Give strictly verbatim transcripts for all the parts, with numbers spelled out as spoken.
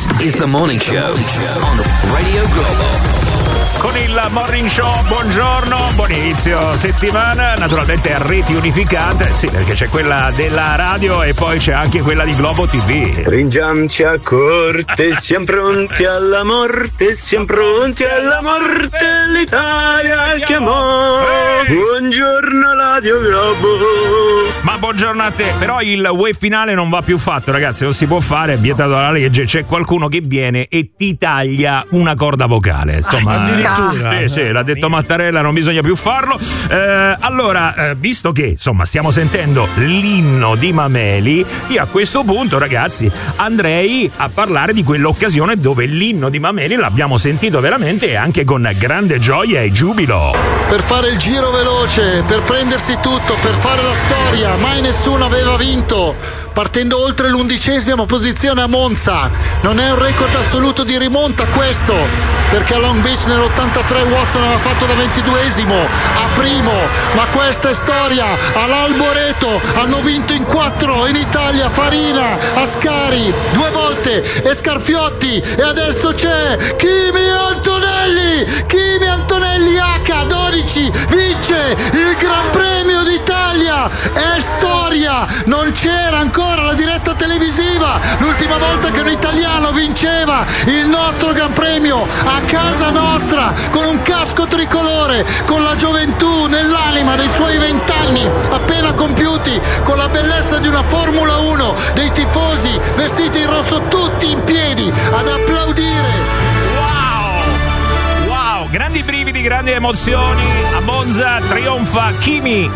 is the morning show on Radio Globo. Con il morning show, buongiorno, buon inizio settimana, naturalmente a reti unificate, sì, perché c'è quella della radio e poi c'è anche quella di Globo T V. Stringiamoci a corte, siamo pronti alla morte, siamo pronti alla morte, l'Italia chiamò. Buongiorno Radio Globo. Ma buongiorno a te, però il wave finale non va più fatto, ragazzi, non si può fare, è vietato dalla legge, c'è qualcuno che viene e ti taglia una corda vocale, insomma. Ah, Sì, sì, l'ha detto Mattarella, non bisogna più farlo. Eh, allora, eh, visto che insomma stiamo sentendo l'inno di Mameli, io a questo punto, ragazzi, andrei a parlare di quell'occasione dove l'inno di Mameli l'abbiamo sentito veramente e anche con grande gioia e giubilo. Per fare il giro veloce, per prendersi tutto, per fare la storia, mai nessuno aveva vinto. Partendo oltre l'undicesima posizione a Monza, non è un record assoluto di rimonta questo, perché a Long Beach nell'ottantatré Watson aveva fatto da ventiduesimo a primo, ma questa è storia. All'Alboreto hanno vinto in quattro, in Italia Farina, Ascari due volte e Scarfiotti, e adesso c'è Kimi Antonelli. Kimi Antonelli H dodici vince il Gran Premio d'Italia, è storia, non c'era ancora la diretta televisiva, l'ultima volta che un italiano vinceva il nostro Gran Premio a casa nostra con un casco tricolore, con la gioventù nell'anima dei suoi vent'anni appena compiuti, con la bellezza di una Formula uno, dei tifosi vestiti in rosso tutti in piedi ad applaudire. Grandi brividi, grandi emozioni, a Monza trionfa Kimi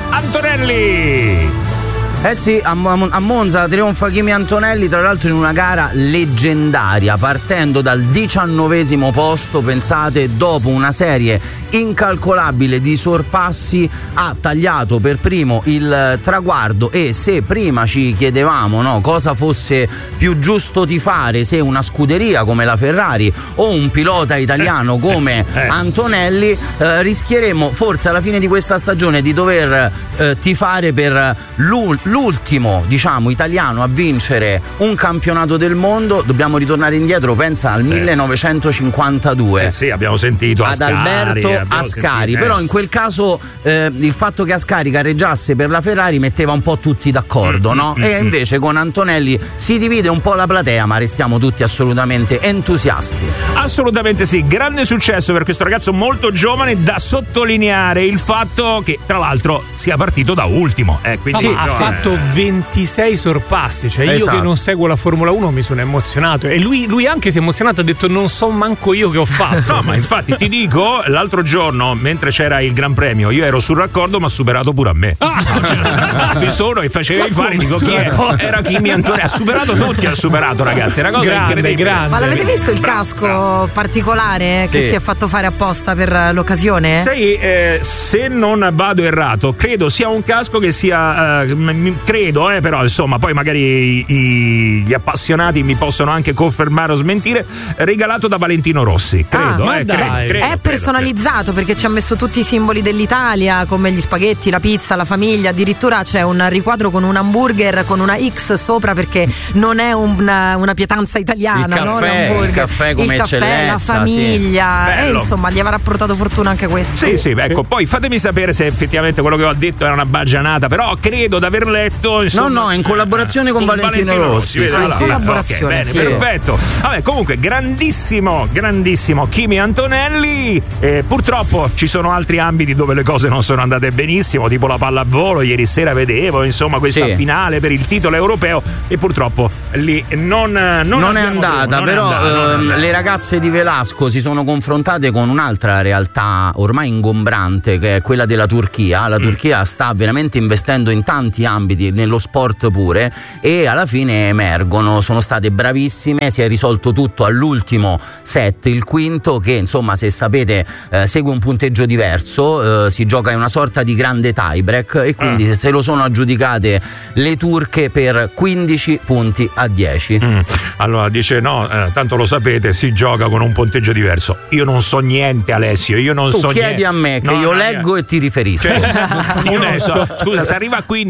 Antonelli. Eh sì, a, a Monza trionfa Kimi Antonelli, tra l'altro in una gara leggendaria, partendo dal diciannovesimo posto, pensate, dopo una serie incalcolabile di sorpassi ha tagliato per primo il traguardo. E se prima ci chiedevamo, no, cosa fosse più giusto tifare, se una scuderia come la Ferrari o un pilota italiano come Antonelli, eh, rischieremo forse alla fine di questa stagione di dover eh, tifare per l'ultimo l'ultimo, diciamo, italiano a vincere un campionato del mondo. Dobbiamo ritornare indietro, pensa al millenovecentocinquantadue. Eh sì, abbiamo sentito ad Ascari, Alberto Ascari, sentito, eh. Però in quel caso eh, il fatto che Ascari gareggiasse per la Ferrari metteva un po' tutti d'accordo, mm, no? Mm, e invece con Antonelli si divide un po' la platea, ma restiamo tutti assolutamente entusiasti. Assolutamente sì, grande successo per questo ragazzo molto giovane, da sottolineare il fatto che tra l'altro sia partito da ultimo. Eh, quindi, sì, no, ha fatto ventisei sorpassi, cioè esatto. Io che non seguo la Formula uno mi sono emozionato, e lui, lui anche si è emozionato, ha detto non so manco io che ho fatto. No, ma infatti ti dico, l'altro giorno mentre c'era il Gran Premio io ero sul raccordo, ma ha superato pure a me. Ah, cioè, mi sono e faceva i fari, dico chi è? Era Kimi Antonelli, ha superato tutti, ha superato, ragazzi, è una cosa grande, incredibile. Grande. Ma l'avete visto il casco bravo, particolare sì. che si è fatto fare apposta per l'occasione? Sai, eh, se non vado errato, credo sia un casco che sia eh, m- credo, eh, però insomma poi magari i, i, gli appassionati mi possono anche confermare o smentire, regalato da Valentino Rossi, credo, ah, eh, credo, credo, credo è personalizzato credo. Perché ci ha messo tutti i simboli dell'Italia, come gli spaghetti, la pizza, la famiglia, addirittura c'è un riquadro con un hamburger con una X sopra, perché non è una, una pietanza italiana, il no? caffè, il caffè come il caffè, eccellenza, la famiglia, sì. E insomma gli avrà portato fortuna anche questo. Sì, sì, ecco, poi fatemi sapere se effettivamente quello che ho detto era una baggianata, però credo di aver letto, insomma, no no in collaborazione con, con Valentino, Valentino Rossi, Rossi, sì, sì, sì. collaborazione, okay, bene, sì. perfetto. Vabbè, comunque grandissimo grandissimo Kimi Antonelli. Eh, purtroppo ci sono altri ambiti dove le cose non sono andate benissimo, tipo la pallavolo, ieri sera vedevo insomma questa sì. finale per il titolo europeo e purtroppo lì non non, non è andata, non però è andata, ehm, non è andata. Le ragazze di Velasco si sono confrontate con un'altra realtà ormai ingombrante, che è quella della Turchia. La mm. Turchia sta veramente investendo in tanti ambiti, nello sport pure, e alla fine emergono, sono state bravissime, si è risolto tutto all'ultimo set, il quinto, che insomma, se sapete, eh, segue un punteggio diverso, eh, si gioca in una sorta di grande tiebreak, e quindi ah. se lo sono aggiudicate le turche per quindici punti a dieci. Mm. Allora dice no, eh, tanto lo sapete, si gioca con un punteggio diverso. Io non so niente, Alessio, io non tu so chiedi niente. a me che no, io no, leggo no. e ti riferisco. Cioè, io non so. Scusa, se arriva a quindici di solito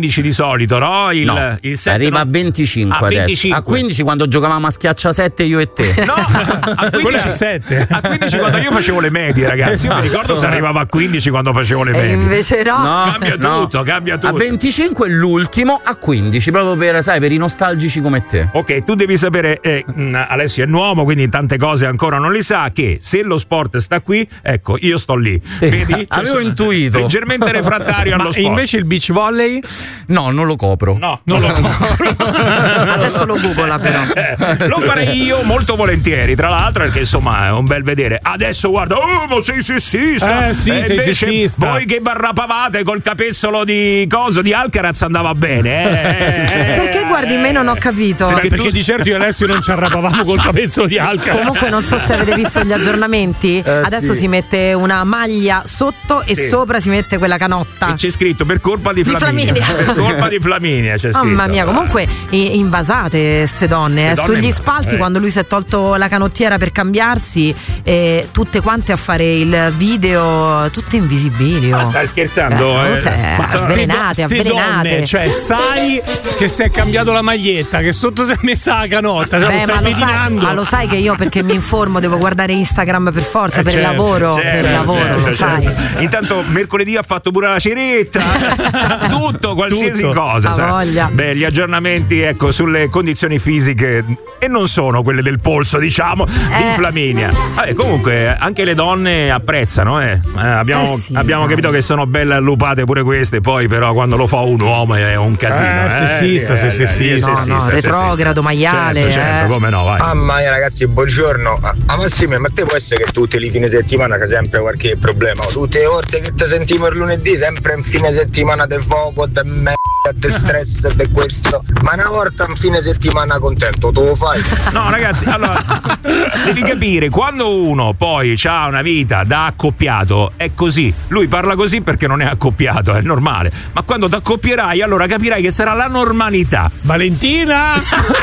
solito, no? Il, No, il sette, arriva no? a venticinque a adesso. venticinque. A quindici quando giocavamo a schiaccia sette io e te. No, a quindici, a sette. a quindici quando io facevo le medie, ragazzi. Io mi ricordo se arrivava a quindici quando facevo le E medie. invece no. No, Cambia no. tutto, cambia A tutto. venticinque l'ultimo, a quindici, proprio per, sai, per i nostalgici come te. Ok, tu devi sapere, eh, mh, Alessio è nuovo, quindi tante cose ancora non le sa, che se lo sport sta qui, ecco, io sto lì. Sì, Vedi? Cioè, avevo sono intuito. Leggermente refrattario Ma allo e sport. invece il beach volley? No, non lo copro. No, non lo Adesso lo googla però. Eh, lo farei io molto volentieri, tra l'altro, perché insomma è un bel vedere. Adesso guarda, oh, ma sei sessista. Eh, sì, E sei invece sessista. voi che barrapavate col capezzolo di coso di Alcaraz andava bene. Eh, eh, Perché guardi me non ho capito. Perché, tu- perché di certo io e Alessio non ci arrapavamo col capezzolo di Alcaraz. Comunque non so se avete visto gli aggiornamenti. Adesso sì. si mette una maglia sotto e Sì. sopra si mette quella canotta. C'è scritto per colpa di Di Flaminia. Flaminia. Per colpa di Flaminia c'è scritto. Mamma mia, comunque i- invasate ste donne, eh. Ste donne Sugli inv- spalti eh. quando lui si è tolto la canottiera per cambiarsi, eh, tutte quante a fare il video, tutte invisibili. oh. Ma stai scherzando? Eh, eh? tutte Ma avvelenate, Ste avvelenate. donne, cioè sai che si è cambiato la maglietta, che sotto si è messa la canotta, cioè Beh, lo stai ma, lo sai, pedinando. ma lo sai che io perché mi informo devo guardare Instagram per forza, Eh, per certo, il lavoro, Certo, per il lavoro, certo, lo sai. certo. Intanto mercoledì ha fatto pure la ceretta, cioè, tutto, qualsiasi Tutto. cosa. Ha sai. voglia. Beh, gli aggiornamenti ecco sulle condizioni fisiche e non sono quelle del polso, diciamo, di Eh. Flaminia. Vabbè, comunque anche le donne apprezzano, eh. Eh, abbiamo, Eh sì, abbiamo dai. capito che sono belle allupate pure queste, poi però quando lo fa un uomo è un casino. Eh, sessista, sei sessista. No, no, retrogrado, maiale, Certo, certo, eh. come no, vai. Mamma mia ragazzi, buongiorno. Ah, ah, ma sì, ma te può essere che tutti i fine settimana c'è sempre qualche problema? Tutte le volte che ti sentiamo il lunedì, sempre un fine settimana di fuoco, di merda, di stress, di questo. Ma una volta un fine settimana contento, tu lo fai? No, ragazzi, allora devi capire, quando uno poi ha una vita da accoppiato è così. Lui parla così perché non è accoppiato, è normale. Ma quando ti accoppierai, allora capirai che sarà la normalità. Valentina!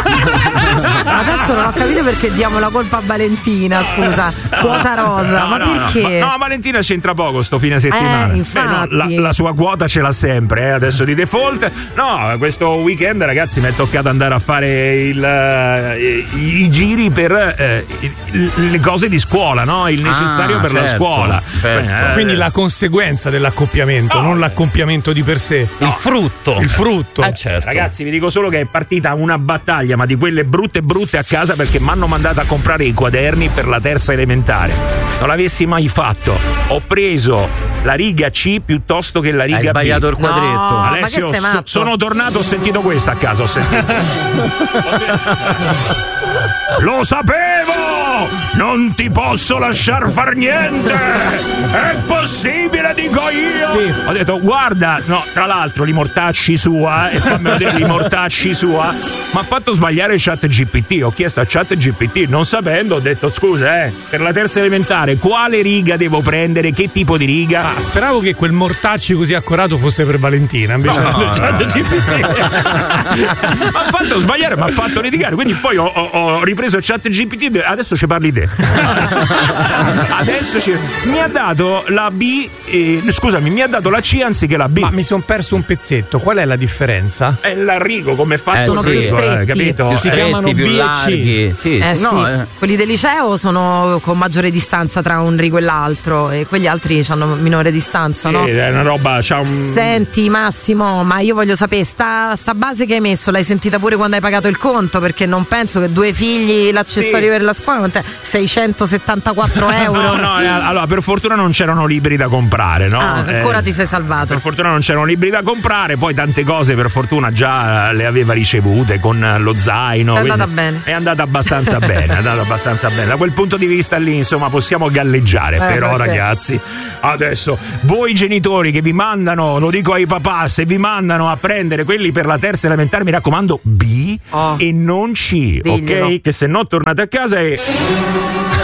Adesso non ho capito perché diamo la colpa a Valentina, scusa, quota rosa, No, ma no, perché? No, ma, no, Valentina c'entra poco sto fine settimana. Eh, infatti. Beh, no, la, la sua quota ce l'ha sempre, eh, adesso di default. No, questo weekend, ragazzi, mi è toccato andare a fare il, eh, i, i giri per eh, il- le cose di scuola, no? Il necessario Ah, per la certo, scuola. certo. Eh, Quindi la conseguenza dell'accoppiamento, No. non l'accoppiamento di per sé. Il frutto. Il frutto. Eh, certo. Ragazzi, vi dico solo che è partita una battaglia, ma di quelle brutte brutte a casa, perché mi hanno mandato a comprare i quaderni per la terza elementare. Non l'avessi mai fatto. Ho preso la riga C piuttosto che la riga Hai sbagliato B. il quadretto. No. ma Alessio, che sei matto? so- sono tornato, ho sentito questo a casa, ho sentito. Ho sentito. Lo sapevo! Non ti posso lasciar far niente! È possibile, dico io! Sì. Ho detto, guarda, no, tra l'altro li mortacci sua, eh, e fammelo dire, li mortacci sua, mi ha fatto sbagliare Chat G P T. Ho chiesto a Chat G P T, non sapendo, ho detto, scusa, eh, per la terza elementare, quale riga devo prendere? Che tipo di riga? Ah, speravo che quel mortacci così accorato fosse per Valentina, invece No, del no, chat no. G P T. Mi ha fatto sbagliare, mi ha fatto litigare. Quindi poi ho, ho- ho ripreso Chat G P T. Adesso ci parli te. Adesso ci... mi ha dato la B. Eh, scusami, mi ha dato la C anziché la B. Ma mi sono perso un pezzetto, qual è la differenza? È l'arrigo, come fa Eh, sono sì. più Più stretti. capito? Più Si Eh, chiamano stretti, più B e C. larghi. Sì, Eh sì, sì, no, eh. quelli del liceo sono con maggiore distanza tra un rigo e l'altro e quegli altri hanno minore distanza, no? È una roba, c'ha un. Senti Massimo, ma io voglio sapere, sta, sta base che hai messo l'hai sentita pure quando hai pagato il conto? Perché non penso che due figli, l'accessorio Sì. per la scuola, quant'è? seicentosettantaquattro euro? No, no, eh, allora per fortuna non c'erano libri da comprare, no? Ah, ancora Eh, ti sei salvato. Per fortuna non c'erano libri da comprare, poi tante cose per fortuna già le aveva ricevute con lo zaino. È quindi andata bene. È andata abbastanza bene, è andata abbastanza bene. Da quel punto di vista lì, insomma, possiamo galleggiare. Eh, Però, perché? ragazzi, adesso voi genitori che vi mandano, lo dico ai papà, se vi mandano a prendere quelli per la terza elementare, mi raccomando, B Oh. e non C, Diglielo. ok? Che se no tornate a casa e.